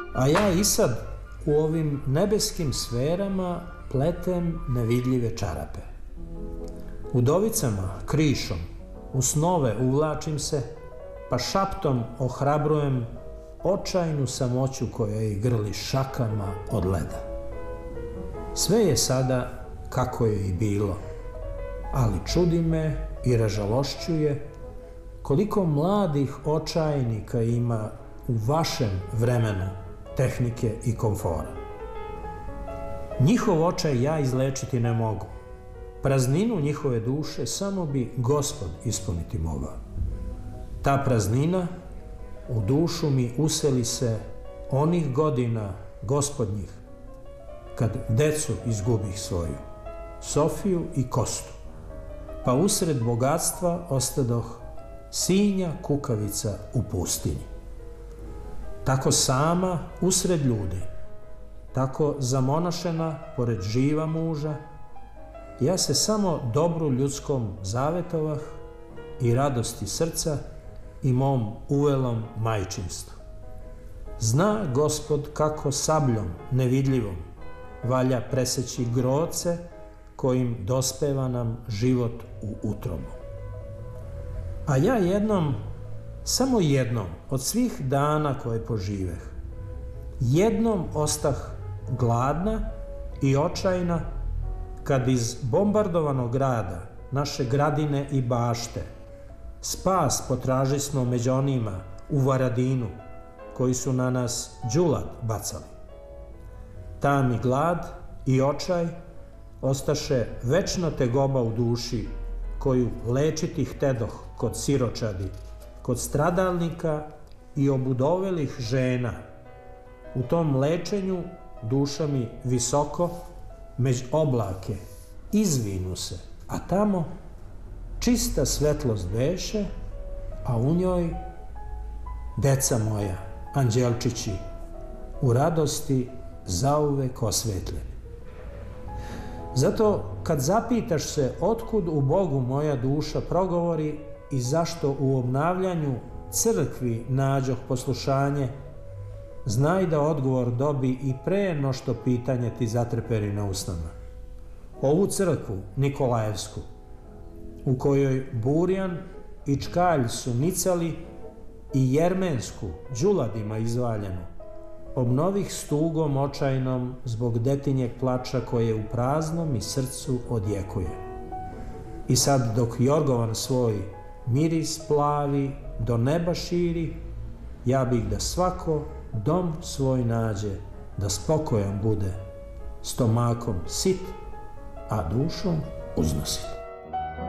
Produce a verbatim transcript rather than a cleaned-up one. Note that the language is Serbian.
A ja i sad u ovim nebeskim sferama pletem nevidljive čarape. Udovicama, krišom, u snove uvlačim se, pa šaptom ohrabrujem očajnu samoću koja ih grli šakama od leda. Sve je sada kako je i bilo, ali čudi me i ražalošćuje koliko mladih očajnika ima u vašem vremenu tehnike i komfora. Njihov očaj ja izlečiti ne mogu. Prazninu njihove duše samo bi Gospod ispuniti mogao. Ta praznina u dušu mi useli se onih godina Gospodnjih, kad decu izgubih svoju, Sofiju i Kostu, pa usred bogatstva ostadoh sinja kukavica u pustinji. Tako sama usred ljudi, tako zamonašena pored živa muža, ja se samo dobru ljudskom zavetovah i radosti srca i mom uvelom majčinstvu. Zna Gospod kako sabljom nevidljivom valja preseći groce kojim dospeva nam život u utrobu. A ja jednom, samo jednom od svih dana koje poživeh, jednom ostah gladna i očajna kad iz bombardovanog grada, naše gradine i bašte, spas potražismo među onima u Varadinu koji su na nas đulat bacali. Ta mi glad i očaj ostaše večna tegoba u duši koju lečiti htedoh kod siročadi, kod stradalnika i obudovelih žena. U tom lečenju duša mi visoko, među oblake, izvinu se, a tamo čista svetlost beše, a u njoj deca moja, anđelčići, u radosti zauvek osvetljeni. Zato kad zapitaš se otkud u Bogu moja duša progovori i zašto u obnavljanju crkvi nađoh poslušanje, znaj da odgovor dobi i pre no što pitanje ti zatreperi na usnama. Ovu crkvu, Nikolajevsku, u kojoj Burjan i Čkalj su nicali, i Jermensku, đuladima izvaljenu, obnovih stugom očajnom zbog detinjeg plača koje u praznom i srcu odjekuje. I sad dok Jorgovan svoj miris plavi do neba širi, ja bih da svako dom svoj nađe, da spokojan bude, stomakom sit, a dušom uznosit.